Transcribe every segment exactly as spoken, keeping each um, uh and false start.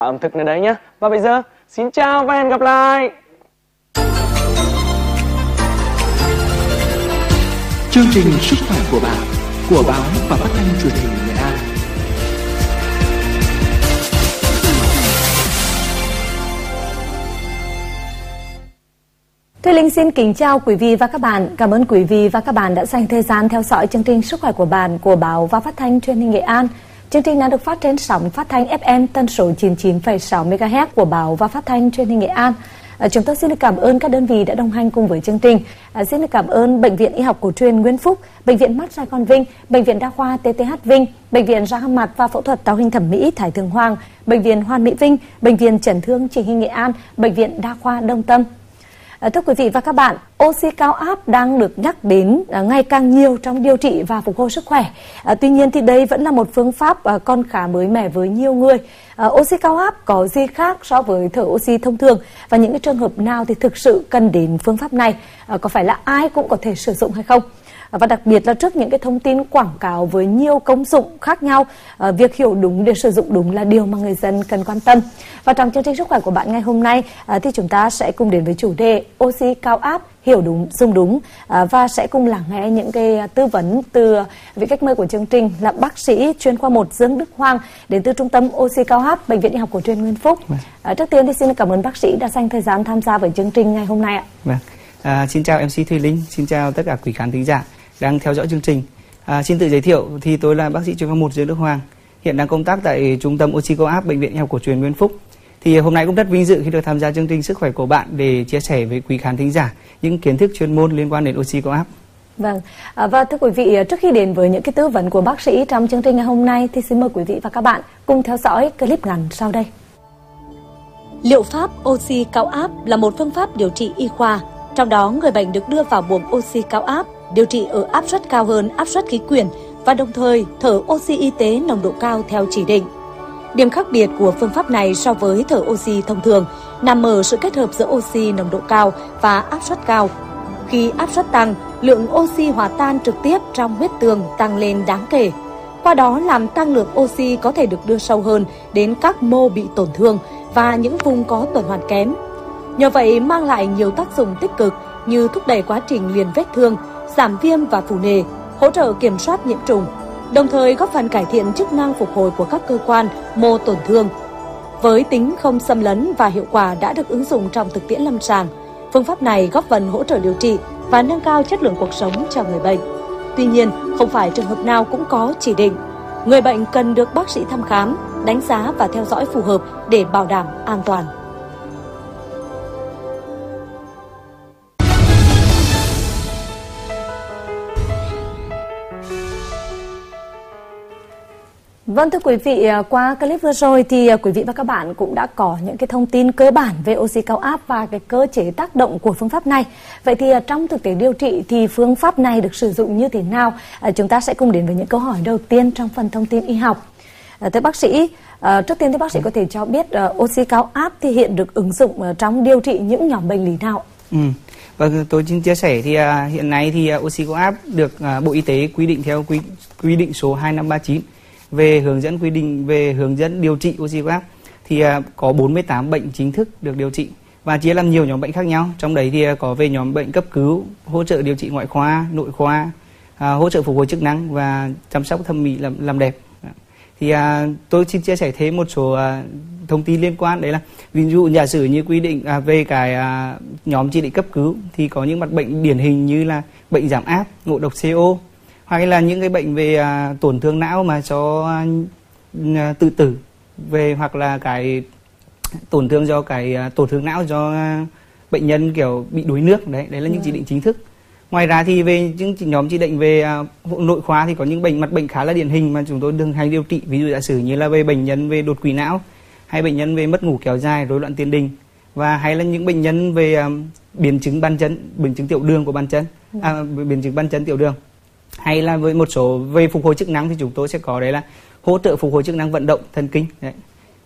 ẩm thực nơi đấy nhé. Và bây giờ xin chào và hẹn gặp lại. Chương trình Sức khỏe của bạn của báo và phát thanh truyền hình Nghệ An. Thùy Linh xin kính chào quý vị và các bạn. Cảm ơn quý vị và các bạn đã dành thời gian theo dõi chương trình Sức khỏe của bạn của báo và phát thanh truyền hình Nghệ An. Chương trình đã được phát trên sóng phát thanh ép em tần số chín mươi chín phẩy sáu mê ga héc của báo và phát thanh truyền hình Nghệ An. À, chúng tôi xin được cảm ơn các đơn vị đã đồng hành cùng với chương trình. À, xin được cảm ơn Bệnh viện Y học cổ truyền Nguyễn Phúc, Bệnh viện Mắt Sài Gòn Vinh, Bệnh viện Đa khoa tê tê hát Vinh, Bệnh viện răng mặt và phẫu thuật tạo hình thẩm mỹ Thái Thượng Hoàng, Bệnh viện Hoàn Mỹ Vinh, Bệnh viện Chấn thương Chỉnh hình Nghệ An, Bệnh viện Đa khoa Đông Tâm. À, thưa quý vị và các bạn, oxy cao áp đang được nhắc đến à, ngày càng nhiều trong điều trị và phục hồi sức khỏe. À, tuy nhiên thì đây vẫn là một phương pháp à, còn khá mới mẻ với nhiều người. À, oxy cao áp có gì khác so với thở oxy thông thường, và những cái trường hợp nào thì thực sự cần đến phương pháp này? À, có phải là ai cũng có thể sử dụng hay không? À, và đặc biệt là trước những cái thông tin quảng cáo với nhiều công dụng khác nhau, à, việc hiểu đúng để sử dụng đúng là điều mà người dân cần quan tâm. Và trong chương trình Sức khỏe của bạn ngày hôm nay à, thì chúng ta sẽ cùng đến với chủ đề oxy cao áp, hiểu đúng, dùng đúng, à, và sẽ cùng lắng nghe những cái tư vấn từ vị khách mời của chương trình là bác sĩ chuyên khoa một Dương Đức Hoàng đến từ Trung tâm Oxy cao áp Bệnh viện Y học cổ truyền Nguyễn Phúc. Vâng. À, trước tiên thì xin cảm ơn bác sĩ đã dành thời gian tham gia với chương trình ngày hôm nay ạ. Vâng. À, xin chào em xê Thùy Linh, xin chào tất cả quý khán thính giả đang theo dõi chương trình. À, xin tự giới thiệu thì tôi là bác sĩ chuyên khoa một Dương Đức Hoàng, hiện đang công tác tại Trung tâm Oxy cao áp Bệnh viện Y học cổ truyền Nguyễn Phúc. Thì hôm nay cũng rất vinh dự khi được tham gia chương trình Sức khỏe của bạn để chia sẻ với quý khán thính giả những kiến thức chuyên môn liên quan đến oxy cao áp. Vâng, à, và thưa quý vị, trước khi đến với những cái tư vấn của bác sĩ trong chương trình ngày hôm nay thì xin mời quý vị và các bạn cùng theo dõi clip ngắn sau đây. Liệu pháp oxy cao áp là một phương pháp điều trị y khoa, trong đó người bệnh được đưa vào buồng oxy cao áp, điều trị ở áp suất cao hơn áp suất khí quyển và đồng thời thở oxy y tế nồng độ cao theo chỉ định. Điểm khác biệt của phương pháp này so với thở oxy thông thường nằm ở sự kết hợp giữa oxy nồng độ cao và áp suất cao. Khi áp suất tăng, lượng oxy hòa tan trực tiếp trong huyết tương tăng lên đáng kể. Qua đó làm tăng lượng oxy có thể được đưa sâu hơn đến các mô bị tổn thương và những vùng có tuần hoàn kém. Nhờ vậy mang lại nhiều tác dụng tích cực như thúc đẩy quá trình liền vết thương, giảm viêm và phù nề, hỗ trợ kiểm soát nhiễm trùng, đồng thời góp phần cải thiện chức năng phục hồi của các cơ quan, mô tổn thương. Với tính không xâm lấn và hiệu quả đã được ứng dụng trong thực tiễn lâm sàng, phương pháp này góp phần hỗ trợ điều trị và nâng cao chất lượng cuộc sống cho người bệnh. Tuy nhiên, không phải trường hợp nào cũng có chỉ định. Người bệnh cần được bác sĩ thăm khám, đánh giá và theo dõi phù hợp để bảo đảm an toàn. Vâng, thưa quý vị, qua clip vừa rồi thì quý vị và các bạn cũng đã có những cái thông tin cơ bản về oxy cao áp và cái cơ chế tác động của phương pháp này. Vậy thì trong thực tế điều trị thì phương pháp này được sử dụng như thế nào? Chúng ta sẽ cùng đến với những câu hỏi đầu tiên trong phần thông tin y học. Thưa bác sĩ, trước tiên thì bác sĩ có thể cho biết oxy cao áp thì hiện được ứng dụng trong điều trị những nhóm bệnh lý nào? Ừ. Vâng, tôi xin chia sẻ thì uh, hiện nay thì uh, oxy cao áp được uh, Bộ Y tế quy định theo quy, quy định số hai năm ba chín về hướng dẫn quy định về hướng dẫn điều trị oxy cao áp, thì uh, có bốn mươi tám bệnh chính thức được điều trị và chia làm nhiều nhóm bệnh khác nhau. Trong đấy thì uh, có về nhóm bệnh cấp cứu, hỗ trợ điều trị ngoại khoa, nội khoa, uh, hỗ trợ phục hồi chức năng và chăm sóc thẩm mỹ làm, làm đẹp. Thì uh, tôi xin chia sẻ thêm một số uh, thông tin liên quan, đấy là ví dụ giả sử như quy định uh, về cái uh, nhóm chỉ định cấp cứu thì có những mặt bệnh điển hình như là bệnh giảm áp, ngộ độc xê o, hoặc là những cái bệnh về uh, tổn thương não mà do uh, tự tử, về hoặc là cái tổn thương do cái uh, tổn thương não do uh, bệnh nhân kiểu bị đuối nước, đấy đấy là những chỉ định chính thức. Ngoài ra thì về những nhóm chỉ định về uh, nội khoa thì có những bệnh mặt bệnh khá là điển hình mà chúng tôi thường hay điều trị, ví dụ giả sử như là về bệnh nhân về đột quỵ não, hay bệnh nhân về mất ngủ kéo dài, rối loạn tiền đình, và hay là những bệnh nhân về um, biến chứng ban chân, biến chứng tiểu đường của ban chân, à, biến chứng ban chân tiểu đường, hay là với một số về phục hồi chức năng thì chúng tôi sẽ có đấy là hỗ trợ phục hồi chức năng vận động thần kinh. Đấy.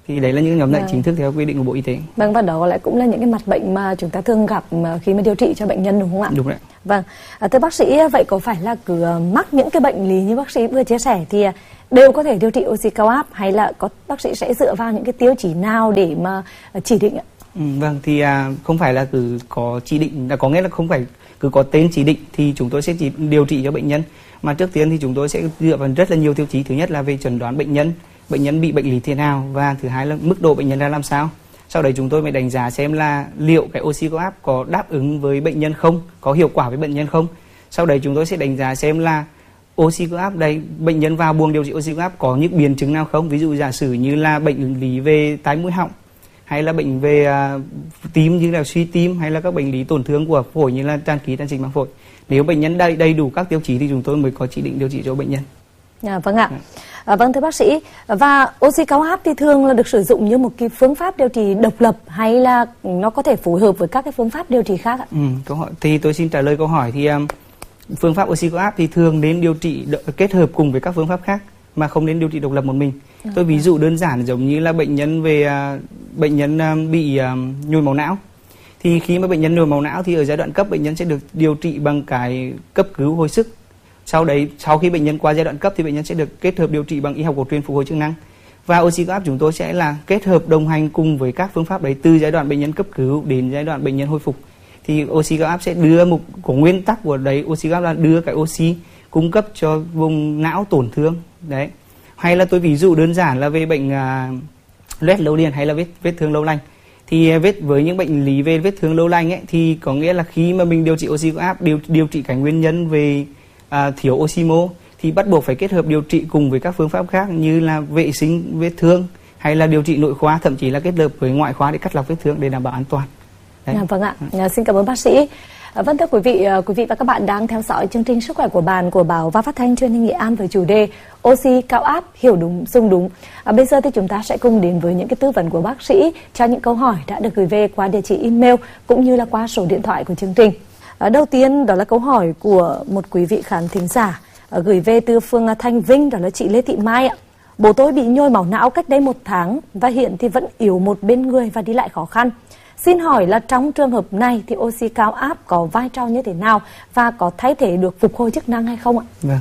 Thì đấy là những nhóm bệnh Vâng. chính thức theo quy định của Bộ Y tế. Vâng, và đó lại cũng là những cái mặt bệnh mà chúng ta thường gặp mà khi mà điều trị cho bệnh nhân, đúng không ạ? Đúng đấy. Vâng, à, thưa bác sĩ, vậy có phải là cứ à, mắc những cái bệnh lý như bác sĩ vừa chia sẻ thì à, đều có thể điều trị oxy cao áp, hay là có bác sĩ sẽ dựa vào những cái tiêu chí nào để mà à, chỉ định ạ? Ừ, vâng, thì à, không phải là cứ có chỉ định, là có nghĩa là không phải cứ có tên chỉ định thì chúng tôi sẽ chỉ điều trị cho bệnh nhân, mà trước tiên thì chúng tôi sẽ dựa vào rất là nhiều tiêu chí. Thứ nhất là về chẩn đoán bệnh nhân, bệnh nhân bị bệnh lý thế nào, và thứ hai là mức độ bệnh nhân ra làm sao. Sau đấy chúng tôi mới đánh giá xem là liệu cái oxy cao áp có đáp ứng với bệnh nhân không, có hiệu quả với bệnh nhân không. Sau đấy chúng tôi sẽ đánh giá xem là oxy cao áp đây, bệnh nhân vào buồng điều trị oxy cao áp có những biến chứng nào không. Ví dụ giả sử như là bệnh lý về tai mũi họng, hay là bệnh về uh, tim như là suy tim, hay là các bệnh lý tổn thương của phổi như là tràn khí, tràn dịch màng phổi. Nếu bệnh nhân đầy đầy đủ các tiêu chí thì chúng tôi mới có chỉ định điều trị cho bệnh nhân. À, vâng ạ. À, vâng thưa bác sĩ, và oxy cao áp thì thường là được sử dụng như một cái phương pháp điều trị độc lập, hay là nó có thể phối hợp với các cái phương pháp điều trị khác ạ? Ừ, câu hỏi thì tôi xin trả lời câu hỏi thì um, phương pháp oxy cao áp thì thường đến điều trị đ- kết hợp cùng với các phương pháp khác, mà không đến điều trị độc lập một mình. À, tôi ví dụ đơn giản giống như là bệnh nhân về uh, bệnh nhân um, bị um, nhồi máu não. Thì khi mà bệnh nhân nhồi máu não thì ở giai đoạn cấp bệnh nhân sẽ được điều trị bằng cái cấp cứu hồi sức. Sau đấy, sau khi bệnh nhân qua giai đoạn cấp thì bệnh nhân sẽ được kết hợp điều trị bằng y học cổ truyền phục hồi chức năng. Và oxy cao áp chúng tôi sẽ là kết hợp đồng hành cùng với các phương pháp đấy từ giai đoạn bệnh nhân cấp cứu đến giai đoạn bệnh nhân hồi phục. Thì oxy cao áp sẽ đưa một của nguyên tắc của đấy, oxy cao áp là đưa cái oxy cung cấp cho vùng não tổn thương đấy. Hay là tôi ví dụ đơn giản là về bệnh uh, loét lâu liền hay là vết vết thương lâu lành. Thì vết với những bệnh lý về vết thương lâu lành ấy thì có nghĩa là khi mà mình điều trị oxy cao áp, điều điều trị cái nguyên nhân về À, thiếu oxy mô thì bắt buộc phải kết hợp điều trị cùng với các phương pháp khác như là vệ sinh vết thương, hay là điều trị nội khoa, thậm chí là kết hợp với ngoại khoa để cắt lọc vết thương để đảm bảo an toàn. Đấy. À, vâng ạ, à, xin cảm ơn bác sĩ. À, vâng thưa quý vị, quý vị và các bạn đang theo dõi chương trình Sức khỏe của bạn của Báo và Phát thanh Truyền hình Nghệ An với chủ đề oxy cao áp, hiểu đúng, dùng đúng. À, bây giờ thì chúng ta sẽ cùng đến với những cái tư vấn của bác sĩ cho những câu hỏi đã được gửi về qua địa chỉ email cũng như là qua số điện thoại của chương trình. À, đầu tiên đó là câu hỏi của một quý vị khán thính giả à, gửi về từ phường Thanh Vinh, đó là chị Lê Thị Mai ạ. Bố tôi bị nhồi máu não cách đây một tháng và hiện thì vẫn yếu một bên người và đi lại khó khăn. Xin hỏi là trong trường hợp này thì oxy cao áp có vai trò như thế nào và có thay thế được phục hồi chức năng hay không ạ? Vâng,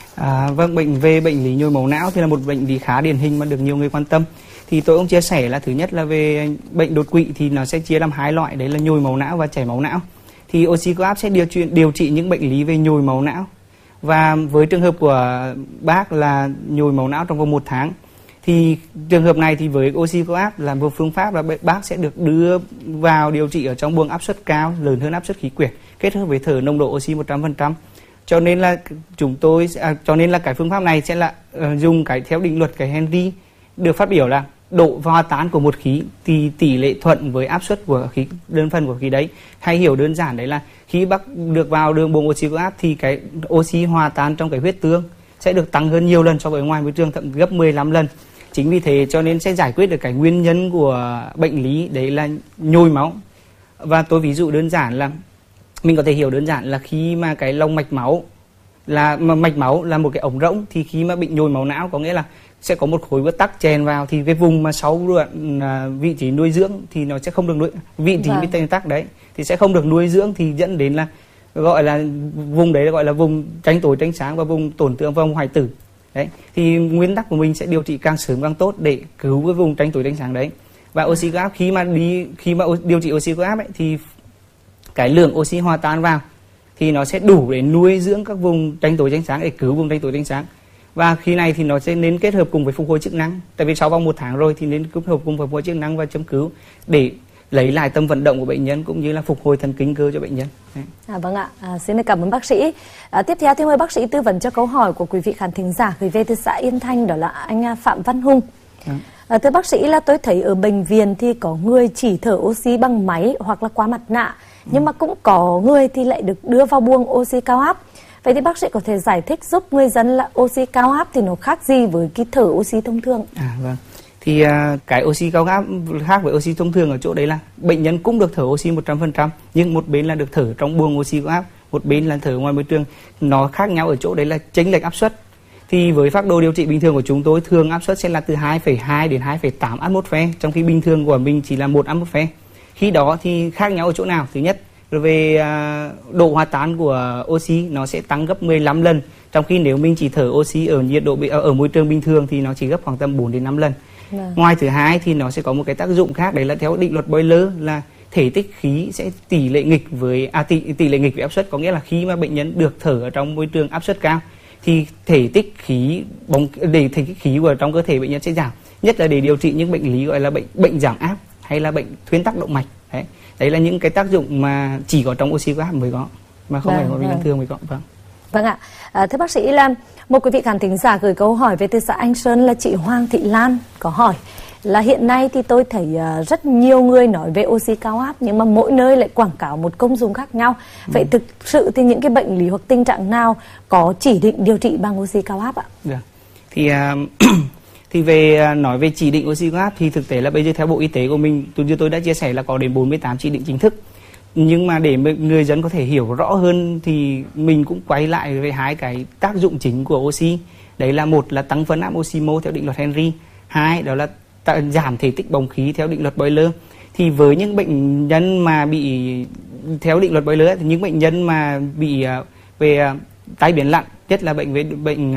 à, vâng bệnh về bệnh lý nhồi máu não thì là một bệnh lý khá điển hình mà được nhiều người quan tâm. Thì tôi cũng chia sẻ là thứ nhất là về bệnh đột quỵ thì nó sẽ chia làm hai loại, đấy là nhồi máu não và chảy máu não. Thì oxy cao áp sẽ điều trị, điều trị những bệnh lý về nhồi máu não. Và với trường hợp của bác là nhồi máu não trong vòng một tháng, thì trường hợp này thì với oxy cao áp là một phương pháp là bác sẽ được đưa vào điều trị ở trong buồng áp suất cao, lớn hơn áp suất khí quyển, kết hợp với thở nồng độ oxy một trăm phần trăm. Cho nên là chúng tôi à, cho nên là cái phương pháp này sẽ là uh, dùng cái theo định luật cái Henry được phát biểu là độ hòa tan của một khí thì tỷ lệ thuận với áp suất của khí, đơn phần của khí đấy. Hay hiểu đơn giản đấy là khi bác được vào đường buồng oxy cao áp thì cái oxy hòa tan trong cái huyết tương sẽ được tăng hơn nhiều lần so với ngoài môi trường, thậm gấp mười lăm lần. Chính vì thế cho nên sẽ giải quyết được cái nguyên nhân của bệnh lý đấy là nhồi máu. Và tôi ví dụ đơn giản là mình có thể hiểu đơn giản là khi mà cái lông mạch máu là mà mạch máu là một cái ống rỗng, thì khi mà bị nhồi máu não có nghĩa là sẽ có một khối vữa tắc chèn vào, thì cái vùng mà sau đoạn à, vị trí nuôi dưỡng thì nó sẽ không được nuôi, vị trí vâng. bị tắc đấy thì sẽ không được nuôi dưỡng, thì dẫn đến là gọi là vùng đấy gọi là vùng tránh tối tránh sáng và vùng tổn thương vòng hoại tử đấy. Thì nguyên tắc của mình sẽ điều trị càng sớm càng tốt để cứu cái vùng tránh tối tránh sáng đấy. Và oxy cao áp khi mà đi khi mà điều trị oxy cao áp ấy, thì cái lượng oxy hòa tan vào thì nó sẽ đủ để nuôi dưỡng các vùng tránh tối tránh sáng, để cứu vùng tránh tối tránh sáng. Và khi này thì nó sẽ nên kết hợp cùng với phục hồi chức năng, tại vì sau vòng một tháng rồi thì nên kết hợp cùng với phục hồi chức năng và châm cứu để lấy lại tâm vận động của bệnh nhân cũng như là phục hồi thần kinh cơ cho bệnh nhân. À, vâng ạ, à, xin cảm ơn bác sĩ. À, tiếp theo thì mời bác sĩ tư vấn cho câu hỏi của quý vị khán thính giả gửi về từ xã Yên Thanh, đó là anh Phạm Văn Hùng. À. À, thưa bác sĩ, là tôi thấy ở bệnh viện thì có người chỉ thở oxy bằng máy hoặc là qua mặt nạ, ừ. nhưng mà cũng có người thì lại được đưa vào buồng oxy cao áp. Vậy thì bác sĩ có thể giải thích giúp người dân là oxy cao áp thì nó khác gì với cái thở oxy thông thường? À vâng. Thì uh, cái oxy cao áp khác với oxy thông thường ở chỗ đấy là bệnh nhân cũng được thở oxy một trăm phần trăm, nhưng một bên là được thở trong buồng oxy cao áp, một bên là thở ngoài môi trường. Nó khác nhau ở chỗ đấy là chênh lệch áp suất. Thì với phác đồ điều trị bình thường của chúng tôi thường áp suất sẽ là từ hai phẩy hai đến hai phẩy tám atmosphere, trong khi bình thường của mình chỉ là một atmosphere. Khi đó thì khác nhau ở chỗ nào? Thứ nhất, về độ hòa tan của oxy nó sẽ tăng gấp mười lăm lần, trong khi nếu mình chỉ thở oxy ở nhiệt độ ở môi trường bình thường thì nó chỉ gấp khoảng tầm bốn đến năm lần. Vâng. Ngoài thứ hai thì nó sẽ có một cái tác dụng khác, đấy là theo định luật Boiler là thể tích khí sẽ tỷ lệ nghịch với à, tỷ, tỷ lệ nghịch với áp suất, có nghĩa là khi mà bệnh nhân được thở ở trong môi trường áp suất cao thì thể tích khí bóng để thể tích khí của trong cơ thể bệnh nhân sẽ giảm, nhất là để điều trị những bệnh lý gọi là bệnh bệnh giảm áp hay là bệnh thuyên tắc động mạch. Đấy, đấy là những cái tác dụng mà chỉ có trong oxy cao áp mới có, mà không vâng, phải của bệnh nhân thường mới có. Vâng. Vâng ạ. À, thưa bác sĩ, là một quý vị khán thính giả gửi câu hỏi về từ xã Anh Sơn là chị Hoàng Thị Lan có hỏi là hiện nay thì tôi thấy uh, rất nhiều người nói về oxy cao áp, nhưng mà mỗi nơi lại quảng cáo một công dụng khác nhau. Ừ. Vậy thực sự thì những cái bệnh lý hoặc tình trạng nào có chỉ định điều trị bằng oxy cao áp ạ? Được. Thì uh, thì về uh, nói về chỉ định oxy cao áp thì thực tế là bây giờ theo Bộ Y tế của mình, như tôi đã chia sẻ là có đến bốn mươi tám chỉ định chính thức. Nhưng mà để người dân có thể hiểu rõ hơn thì mình cũng quay lại về hai cái tác dụng chính của oxy. Đấy là một là tăng phân áp oxy mô theo định luật Henry, hai đó là giảm thể tích bóng khí theo định luật Boiler. Thì với những bệnh nhân mà bị theo định luật Boiler thì những bệnh nhân mà bị về tai biến nặng, nhất là bệnh về bệnh uh,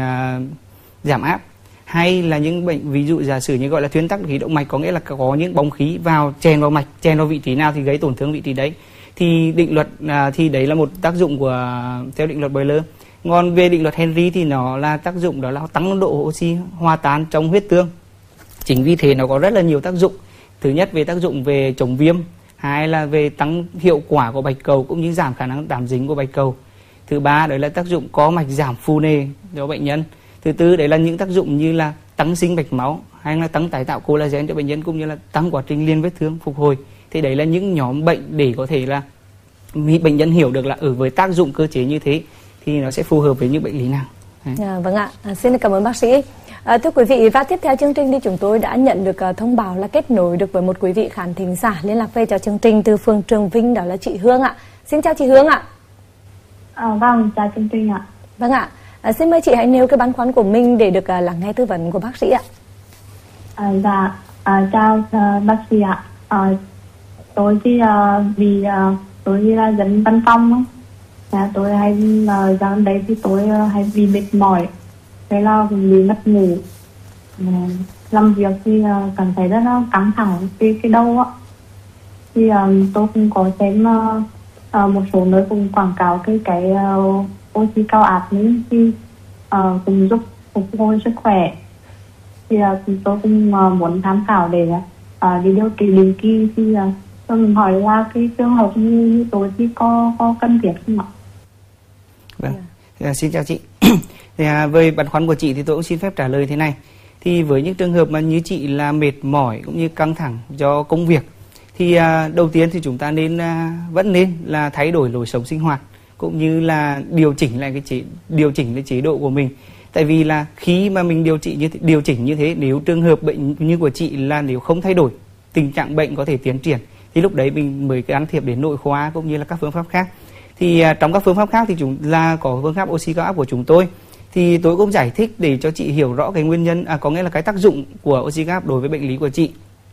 giảm áp, hay là những bệnh ví dụ giả sử như gọi là thuyên tắc khí động mạch, có nghĩa là có những bóng khí vào chèn vào mạch, chèn vào vị trí nào thì gây tổn thương vị trí đấy, thì định luật à, thì đấy là một tác dụng của theo định luật Boiler. Còn về định luật Henry thì nó là tác dụng đó là tăng độ oxy hòa tan trong huyết tương. Chính vì thế nó có rất là nhiều tác dụng. Thứ nhất về tác dụng về chống viêm, hai là về tăng hiệu quả của bạch cầu cũng như giảm khả năng tạm dính của bạch cầu. Thứ ba đấy là tác dụng có mạch giảm phù nề cho bệnh nhân. Thứ tư đấy là những tác dụng như là tăng sinh mạch máu hay là tăng tái tạo collagen cho bệnh nhân, cũng như là tăng quá trình liên vết thương phục hồi. Thì đấy là những nhóm bệnh để có thể là bệnh nhân hiểu được là ở với tác dụng cơ chế như thế thì nó sẽ phù hợp với những bệnh lý nào. À, vâng ạ, à, xin cảm ơn bác sĩ. À, thưa quý vị, và tiếp theo chương trình thì chúng tôi đã nhận được uh, thông báo là kết nối được với một quý vị khán thính giả liên lạc về cho chương trình từ phường Trường Vinh, đó là chị Hương ạ. Xin chào chị Hương ạ. À, vâng, chào chương trình ạ. Vâng ạ, à, xin mời chị hãy nêu cái băn khoăn của mình để được uh, lắng nghe tư vấn của bác sĩ ạ. À, dạ, à, chào uh, bác sĩ ạ. À, tôi thì uh, vì uh, tôi là dân văn phòng ấy. À, tôi hay uh, ra đấy thì tôi uh, hay bị mệt mỏi, thế là bị mất ngủ, uh, làm việc thì uh, cảm thấy rất là căng thẳng cái cái đầu á. Thì uh, tôi cũng có xem uh, uh, một số nơi cũng quảng cáo cái cái uh, oxy cao áp ấy, thì uh, cũng giúp phục hồi sức khỏe. Thì uh, tôi cũng uh, muốn tham khảo để uh, đi điều trị định kỳ. Thì uh, tôi muốn hỏi là cái trường hợp như, như tôi thì có có cần thiết không ạ? Vâng, yeah. Xin chào chị. Thì à, về băn khoăn của chị thì tôi cũng xin phép trả lời thế này. Thì với những trường hợp mà như chị là mệt mỏi cũng như căng thẳng do công việc, thì à, đầu tiên thì chúng ta nên à, vẫn nên là thay đổi lối sống sinh hoạt, cũng như là điều chỉnh lại cái chế điều chỉnh cái chế độ của mình. Tại vì là khi mà mình điều trị như thế, điều chỉnh như thế, nếu trường hợp bệnh như của chị là nếu không thay đổi, tình trạng bệnh có thể tiến triển, thì lúc đấy mình mới can thiệp đến nội khoa cũng như là các phương pháp khác. Thì à, trong các phương pháp khác thì chúng là có phương pháp oxy cao áp của chúng tôi. Thì tôi cũng giải thích để cho chị hiểu rõ cái nguyên nhân, à, có nghĩa là cái tác dụng của oxy cao áp đối với bệnh lý của chị.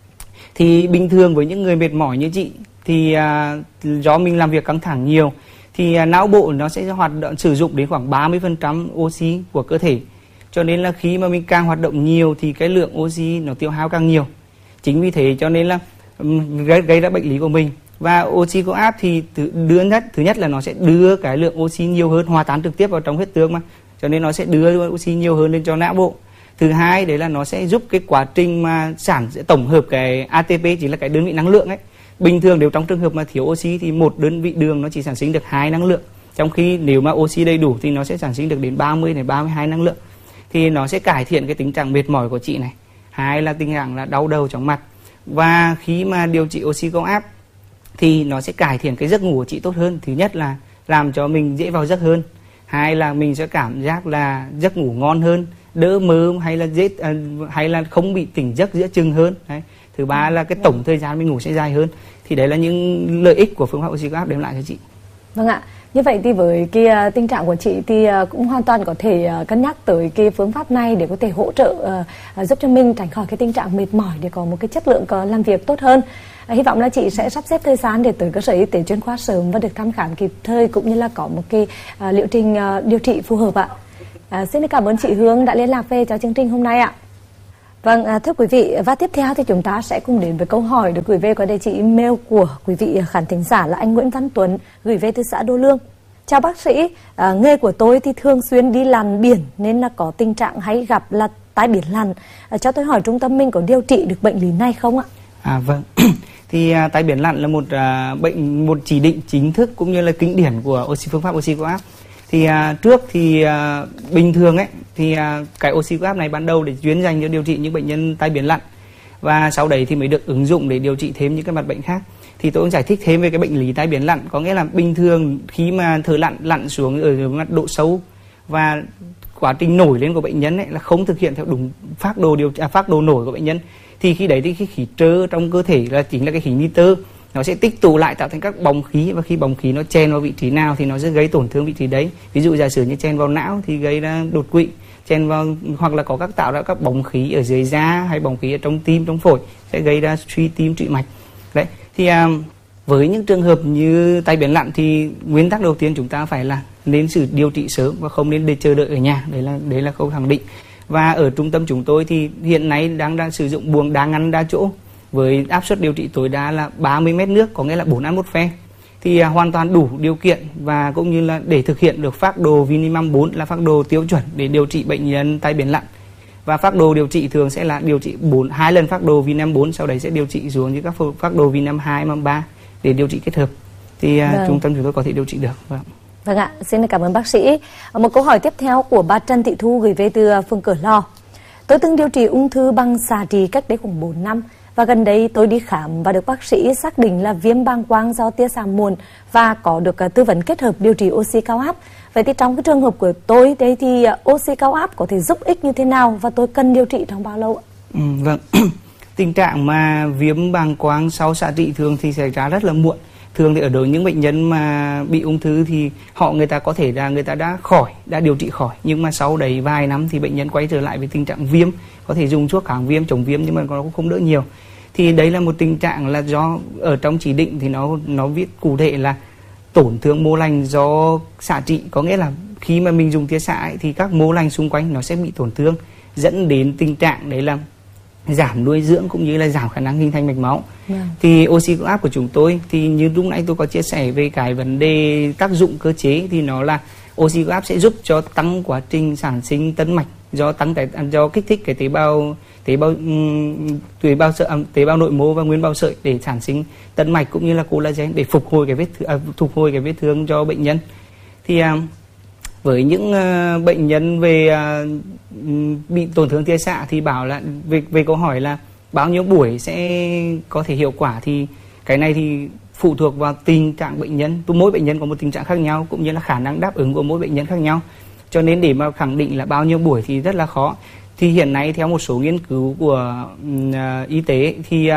Thì bình thường với những người mệt mỏi như chị thì à, do mình làm việc căng thẳng nhiều, thì à, não bộ nó sẽ hoạt động sử dụng đến khoảng ba mươi phần trăm oxy của cơ thể. Cho nên là khi mà mình càng hoạt động nhiều thì cái lượng oxy nó tiêu hao càng nhiều. Chính vì thế cho nên là um, gây, gây ra bệnh lý của mình. Và oxy cao áp thì đưa nhất, thứ nhất là nó sẽ đưa cái lượng oxy nhiều hơn, hòa tan trực tiếp vào trong huyết tương mà, cho nên nó sẽ đưa oxy nhiều hơn lên cho não bộ. Thứ hai đấy là nó sẽ giúp cái quá trình mà sản tổng hợp cái a tê pê, chính là cái đơn vị năng lượng ấy. Bình thường nếu trong trường hợp mà thiếu oxy thì một đơn vị đường nó chỉ sản sinh được hai năng lượng, trong khi nếu mà oxy đầy đủ thì nó sẽ sản sinh được đến ba mươi đến ba mươi hai năng lượng. Thì nó sẽ cải thiện cái tình trạng mệt mỏi của chị này. Hai là tình trạng là đau đầu chóng mặt. Và khi mà điều trị oxy cao áp thì nó sẽ cải thiện cái giấc ngủ của chị tốt hơn. Thứ nhất là làm cho mình dễ vào giấc hơn. Hai là mình sẽ cảm giác là giấc ngủ ngon hơn, đỡ mơ hay là dễ à, hay là không bị tỉnh giấc giữa chừng hơn. Đấy. Thứ ba là cái tổng thời gian mình ngủ sẽ dài hơn. Thì đấy là những lợi ích của phương pháp oxy cao áp đem lại cho chị. Vâng ạ. Như vậy thì với cái uh, tình trạng của chị thì uh, cũng hoàn toàn có thể uh, cân nhắc tới cái phương pháp này để có thể hỗ trợ uh, uh, giúp cho mình tránh khỏi cái tình trạng mệt mỏi để có một cái chất lượng uh, làm việc tốt hơn. Uh, hy vọng là chị sẽ sắp xếp thời gian để tới cơ sở y tế chuyên khoa sớm và được thăm khám kịp thời cũng như là có một cái uh, liệu trình uh, điều trị phù hợp ạ. Uh, xin cảm ơn chị Hương đã liên lạc về cho chương trình hôm nay ạ. Vâng, à, thưa quý vị, và tiếp theo thì chúng ta sẽ cùng đến với câu hỏi được gửi về qua địa chỉ email của quý vị khán thính giả là anh Nguyễn Văn Tuấn, gửi về từ xã Đô Lương. Chào bác sĩ, à, nghề của tôi thì thường xuyên đi lặn biển nên là có tình trạng hay gặp là tai biển lặn. À, cho tôi hỏi trung tâm mình có điều trị được bệnh lý này không ạ? À vâng, thì à, tai biển lặn là một à, bệnh, một chỉ định chính thức cũng như là kinh điển của oxy phương pháp oxy cao áp. Thì à, trước thì à, bình thường ấy thì à, cái oxy cao áp này ban đầu để chuyên dành cho điều trị những bệnh nhân tai biến lặn, và sau đấy thì mới được ứng dụng để điều trị thêm những cái mặt bệnh khác. Thì tôi cũng giải thích thêm về cái bệnh lý tai biến lặn, có nghĩa là bình thường khi mà thở lặn lặn xuống ở mặt độ sâu và quá trình nổi lên của bệnh nhân ấy là không thực hiện theo đúng phác đồ điều à, phác đồ nổi của bệnh nhân, thì khi đấy thì cái khí trơ trong cơ thể là chính là cái khí nitơ, nó sẽ tích tụ lại tạo thành các bóng khí, và khi bóng khí nó chen vào vị trí nào thì nó sẽ gây tổn thương vị trí đấy. Ví dụ giả sử như chen vào não thì gây ra đột quỵ, chen vào hoặc là có các tạo ra các bóng khí ở dưới da hay bóng khí ở trong tim, trong phổi sẽ gây ra suy tim trụy mạch. Đấy thì à, với những trường hợp như tai biến lặn thì nguyên tắc đầu tiên chúng ta phải là nên sự điều trị sớm và không nên để chờ đợi ở nhà. Đấy là đấy là câu khẳng định. Và ở trung tâm chúng tôi thì hiện nay đang đang sử dụng buồng đa ngăn đa chỗ với áp suất điều trị tối đa là ba mươi mét nước, có nghĩa là bốn ăn một phe, thì à, hoàn toàn đủ điều kiện và cũng như là để thực hiện được phác đồ Vinimum bốn là phác đồ tiêu chuẩn để điều trị bệnh nhân tai biến lặn. Và phác đồ điều trị thường sẽ là điều trị bốn hai lần phác đồ Vinimum bốn, sau đấy sẽ điều trị xuống như các phác đồ Vinimum hai, Vinimum ba để điều trị kết hợp. Thì à, vâng. Trung tâm chúng tôi có thể điều trị được. Vâng. Vâng ạ, xin cảm ơn bác sĩ. Một câu hỏi tiếp theo của bà Trần Thị Thu gửi về từ phường Cửa Lò. Tôi từng điều trị ung thư bằng xạ trị cách đây khoảng bốn năm. Và gần đây tôi đi khám và được bác sĩ xác định là viêm bàng quang do tia xạ muộn và có được tư vấn kết hợp điều trị oxy cao áp. Vậy thì trong cái trường hợp của tôi đây thì oxy cao áp có thể giúp ích như thế nào và tôi cần điều trị trong bao lâu ạ? Ừ, vâng. Tình trạng mà viêm bàng quang sau xạ trị thường thì xảy ra rất là muộn. Thường thì ở đối với những bệnh nhân mà bị ung thư thì họ người ta có thể là người ta đã khỏi, đã điều trị khỏi, nhưng mà sau đấy vài năm thì bệnh nhân quay trở lại với tình trạng viêm, có thể dùng thuốc kháng viêm, chống viêm nhưng mà nó cũng không đỡ nhiều. Thì đấy là một tình trạng là do ở trong chỉ định thì nó nó viết cụ thể là tổn thương mô lành do xạ trị, có nghĩa là khi mà mình dùng tia xạ ấy, thì các mô lành xung quanh nó sẽ bị tổn thương, dẫn đến tình trạng đấy là giảm nuôi dưỡng cũng như là giảm khả năng hình thành mạch máu. Yeah. Thì oxy cao áp của chúng tôi thì như lúc nãy tôi có chia sẻ về cái vấn đề tác dụng cơ chế, thì nó là oxy cao áp sẽ giúp cho tăng quá trình sản sinh tân mạch do tăng cái do kích thích cái tế bào tế bào tế bào sợi tế bào nội mô và nguyên bào sợi để sản sinh tân mạch cũng như là collagen để phục hồi cái vết à, phục hồi cái vết thương cho bệnh nhân. Thì à, với những uh, bệnh nhân về uh, bị tổn thương tia xạ thì bảo là về về câu hỏi là bao nhiêu buổi sẽ có thể hiệu quả, thì cái này thì phụ thuộc vào tình trạng bệnh nhân, mỗi bệnh nhân có một tình trạng khác nhau cũng như là khả năng đáp ứng của mỗi bệnh nhân khác nhau, cho nên để mà khẳng định là bao nhiêu buổi thì rất là khó. Thì hiện nay theo một số nghiên cứu của uh, y tế thì uh,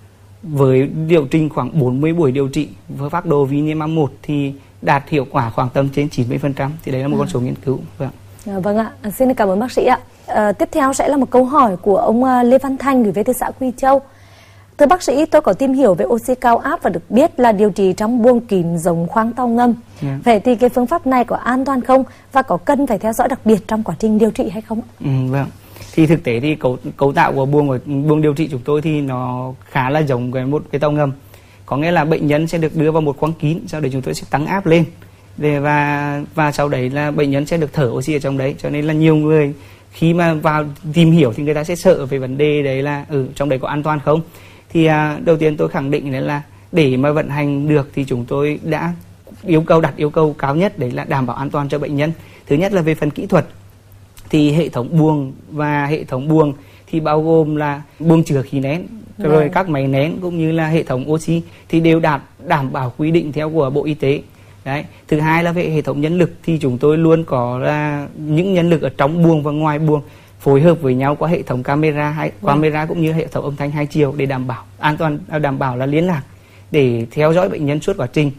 với liệu trình khoảng bốn mươi buổi điều trị với phác đồ Vinimum một thì đạt hiệu quả khoảng tầm trên chín mươi phần trăm, thì đấy là một à. con số nghiên cứu. Vâng. À, vâng ạ, xin cảm ơn bác sĩ ạ. À, tiếp theo sẽ là một câu hỏi của ông Lê Văn Thanh gửi về từ xã Quy Châu. Thưa bác sĩ, tôi có tìm hiểu về oxy cao áp và được biết là điều trị trong buồng kín giống khoang tàu ngầm. Yeah. Vậy thì cái phương pháp này có an toàn không và có cần phải theo dõi đặc biệt trong quá trình điều trị hay không? Ừ, vâng. Thì thực tế thì cấu cấu tạo của buồng của buồng điều trị chúng tôi thì nó khá là giống cái một cái tàu ngầm. Có nghĩa là bệnh nhân sẽ được đưa vào một khoang kín, sau đấy chúng tôi sẽ tăng áp lên để và và sau đấy là bệnh nhân sẽ được thở oxy ở trong đấy, cho nên là nhiều người khi mà vào tìm hiểu thì người ta sẽ sợ về vấn đề đấy là ở ừ, trong đấy có an toàn không. Thì à, đầu tiên tôi khẳng định đấy là để mà vận hành được thì chúng tôi đã yêu cầu đặt yêu cầu cao nhất đấy là đảm bảo an toàn cho bệnh nhân. Thứ nhất là về phần kỹ thuật thì hệ thống buồng và hệ thống buồng thì bao gồm là buồng chứa khí nén, rồi right. các máy nén cũng như là hệ thống oxy thì đều đạt đảm bảo quy định theo của Bộ Y tế. Đấy. Thứ hai là về hệ thống nhân lực thì chúng tôi luôn có là những nhân lực ở trong buồng và ngoài buồng phối hợp với nhau qua hệ thống camera hay right. camera cũng như hệ thống âm thanh hai chiều để đảm bảo an toàn, đảm bảo là liên lạc để theo dõi bệnh nhân suốt quá trình.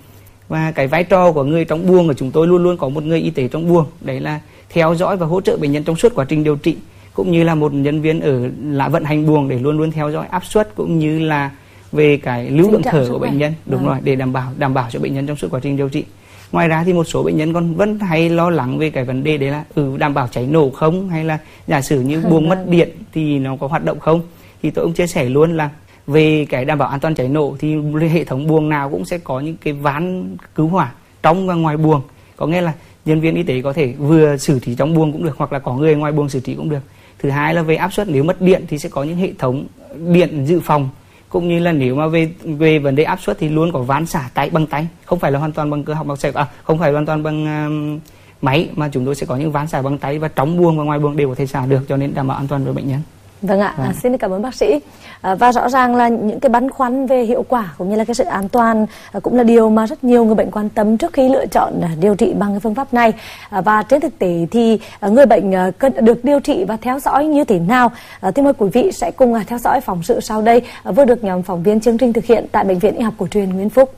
Và cái vai trò của người trong buồng của chúng tôi luôn luôn có một người y tế trong buồng, đấy là theo dõi và hỗ trợ bệnh nhân trong suốt quá trình điều trị, cũng như là một nhân viên ở là vận hành buồng để luôn luôn theo dõi áp suất cũng như là về cái lưu lượng thở của bệnh nhân. Đúng rồi, để đảm bảo đảm bảo cho bệnh nhân trong suốt quá trình điều trị. Ngoài ra thì một số bệnh nhân còn vẫn hay lo lắng về cái vấn đề đấy là ừ, đảm bảo cháy nổ không, hay là giả sử như buồng mất điện thì nó có hoạt động không. Thì tôi cũng chia sẻ luôn là về cái đảm bảo an toàn cháy nổ thì hệ thống buồng nào cũng sẽ có những cái ván cứu hỏa trong và ngoài buồng. Có nghĩa là nhân viên y tế có thể vừa xử trí trong buồng cũng được, hoặc là có người ngoài buồng xử trí cũng được. Thứ hai là về áp suất, nếu mất điện thì sẽ có những hệ thống điện dự phòng, cũng như là nếu mà về về vấn đề áp suất thì luôn có ván xả tay bằng tay, không phải là hoàn toàn bằng cơ học bằng sạc, à, không phải hoàn toàn bằng um, máy, mà chúng tôi sẽ có những ván xả bằng tay và trong buồng và ngoài buồng đều có thể xả được, cho nên đảm bảo an toàn cho bệnh nhân. Vâng ạ, à, xin cảm ơn bác sĩ. À, và rõ ràng là những cái băn khoăn về hiệu quả cũng như là cái sự an toàn à, cũng là điều mà rất nhiều người bệnh quan tâm trước khi lựa chọn à, điều trị bằng cái phương pháp này. À, và trên thực tế thì à, người bệnh à, cần được điều trị và theo dõi như thế nào? À, thì mời quý vị sẽ cùng à, theo dõi phóng sự sau đây à, vừa được nhóm phóng viên chương trình thực hiện tại Bệnh viện Y học cổ truyền Nguyễn Phúc.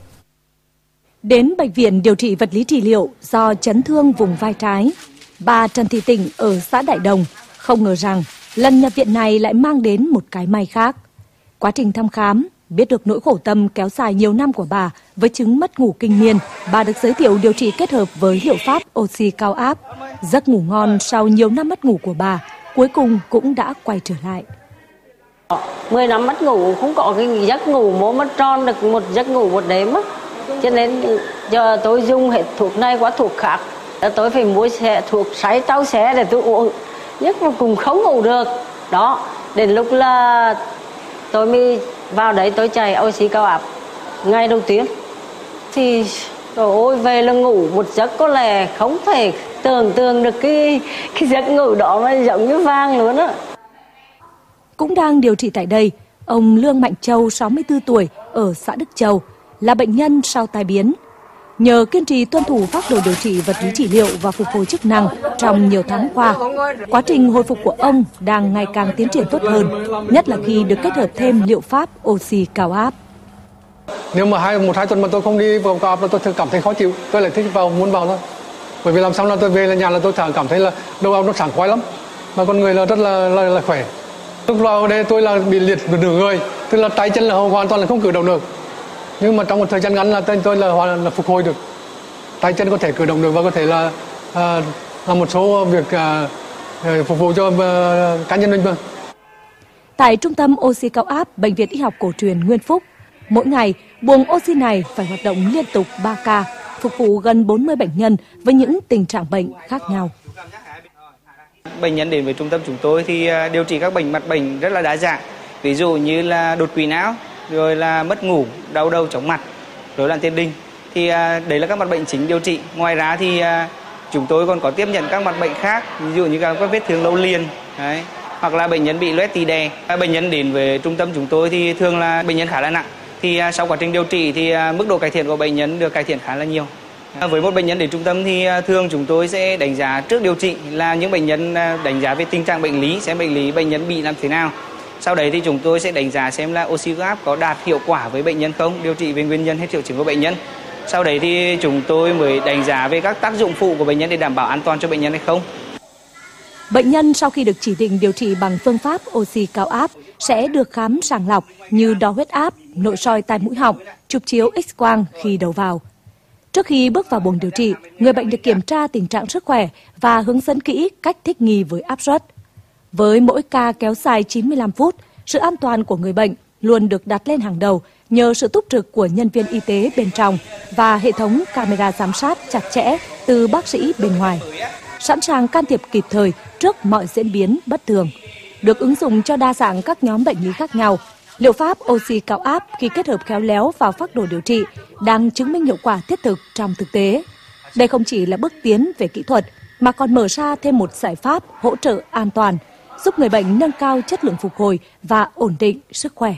Đến bệnh viện điều trị vật lý trị liệu do chấn thương vùng vai trái, bà Trần Thị Tịnh ở xã Đại Đồng không ngờ rằng lần nhập viện này lại mang đến một cái may khác. Quá trình thăm khám, biết được nỗi khổ tâm kéo dài nhiều năm của bà với chứng mất ngủ kinh niên, bà được giới thiệu điều trị kết hợp với liệu pháp oxy cao áp. Giấc ngủ ngon sau nhiều năm mất ngủ của bà cuối cùng cũng đã quay trở lại. mười năm mất ngủ, không có cái giấc ngủ mô mất tròn được một giấc ngủ một đêm á. Cho nên giờ tôi dùng hết thuốc này qua thuốc khác. Tôi phải mua xe, thuốc sấy tao xe để tôi uống, nhất mà cũng không ngủ được. Đó, đến lúc là tôi mới vào đấy tôi chạy oxy cao áp ngày đầu tiên. Thì ôi về là ngủ một giấc có lẽ không thể tưởng tượng được cái, cái giấc ngủ đó mà giống như vàng luôn á. Cũng đang điều trị tại đây, ông Lương Mạnh Châu, sáu mươi tư tuổi, ở xã Đức Châu, là bệnh nhân sau tai biến. Nhờ kiên trì tuân thủ phác đồ điều trị vật lý trị liệu và phục hồi chức năng trong nhiều tháng qua, quá trình hồi phục của ông đang ngày càng tiến triển tốt hơn, nhất là khi được kết hợp thêm liệu pháp oxy cao áp. Nếu mà hai một hai tuần mà tôi không đi vào cao áp là tôi cảm thấy khó chịu, tôi lại thích vào muốn vào thôi. Bởi vì làm sao là tôi về là nhà là tôi cảm thấy là đầu óc nó sảng khoái lắm, mà con người là rất là là, là khỏe. Lúc vào đây tôi là bị liệt nửa người, tức là tay chân là hoàn toàn là không cử động được. Nhưng mà trong một thời gian ngắn là tôi là hoàn là phục hồi được, tay chân có thể cử động được và có thể là à, làm một số việc à, phục vụ cho à, cá nhân mình. Tại trung tâm oxy cao áp Bệnh viện Y học cổ truyền Nguyên Phúc, mỗi ngày buồng oxy này phải hoạt động liên tục ba ca, phục vụ gần bốn mươi bệnh nhân với những tình trạng bệnh khác nhau. Bệnh nhân đến với trung tâm chúng tôi thì điều trị các bệnh mặt bệnh rất là đa dạng, ví dụ như là đột quỵ não, rồi là mất ngủ, đau đầu chóng mặt, rối loạn tiền đình. Thì đấy là các mặt bệnh chính điều trị. Ngoài ra thì chúng tôi còn có tiếp nhận các mặt bệnh khác, ví dụ như các vết thương lâu liền, đấy, hoặc là bệnh nhân bị loét tỳ đè. Bệnh nhân đến với trung tâm chúng tôi thì thường là bệnh nhân khá là nặng. Thì sau quá trình điều trị thì mức độ cải thiện của bệnh nhân được cải thiện khá là nhiều. Với một bệnh nhân đến trung tâm thì thường chúng tôi sẽ đánh giá trước điều trị là những bệnh nhân đánh giá về tình trạng bệnh lý, xem bệnh lý bệnh nhân bị làm thế nào. Sau đấy thì chúng tôi sẽ đánh giá xem là oxy cao áp có đạt hiệu quả với bệnh nhân không, điều trị về nguyên nhân hay triệu chứng của bệnh nhân. Sau đấy thì chúng tôi mới đánh giá về các tác dụng phụ của bệnh nhân để đảm bảo an toàn cho bệnh nhân hay không. Bệnh nhân sau khi được chỉ định điều trị bằng phương pháp oxy cao áp sẽ được khám sàng lọc như đo huyết áp, nội soi tai mũi họng, chụp chiếu X-quang khi đầu vào. Trước khi bước vào buồng điều trị, người bệnh được kiểm tra tình trạng sức khỏe và hướng dẫn kỹ cách thích nghi với áp suất. Với mỗi ca kéo dài chín mươi lăm phút, sự an toàn của người bệnh luôn được đặt lên hàng đầu nhờ sự túc trực của nhân viên y tế bên trong và hệ thống camera giám sát chặt chẽ từ bác sĩ bên ngoài, sẵn sàng can thiệp kịp thời trước mọi diễn biến bất thường. Được ứng dụng cho đa dạng các nhóm bệnh lý khác nhau, liệu pháp oxy cao áp khi kết hợp khéo léo vào phác đồ điều trị đang chứng minh hiệu quả thiết thực trong thực tế. Đây không chỉ là bước tiến về kỹ thuật mà còn mở ra thêm một giải pháp hỗ trợ an toàn, giúp người bệnh nâng cao chất lượng phục hồi và ổn định sức khỏe.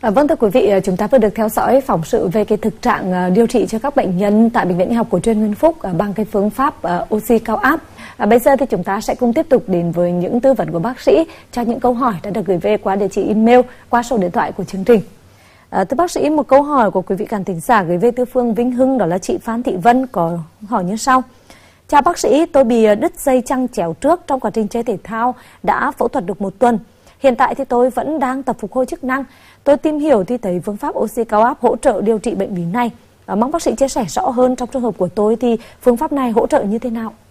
À, vâng thưa quý vị, chúng ta vừa được theo dõi phóng sự về cái thực trạng điều trị cho các bệnh nhân tại Bệnh viện Y học cổ truyền Nguyễn Phúc bằng cái phương pháp oxy cao áp. À, bây giờ thì chúng ta sẽ cùng tiếp tục đến với những tư vấn của bác sĩ cho những câu hỏi đã được gửi về qua địa chỉ email, qua số điện thoại của chương trình. À, thưa bác sĩ, một câu hỏi của quý vị khán thính giả gửi về từ phường Vinh Hưng, đó là chị Phan Thị Vân có hỏi như sau. Chào bác sĩ, tôi bị đứt dây chằng chéo trước trong quá trình chơi thể thao, đã phẫu thuật được một tuần. Hiện tại thì tôi vẫn đang tập phục hồi chức năng. Tôi tìm hiểu thì thấy phương pháp oxy cao áp hỗ trợ điều trị bệnh lý này. À, mong bác sĩ chia sẻ rõ hơn trong trường hợp của tôi thì phương pháp này hỗ trợ như thế nào?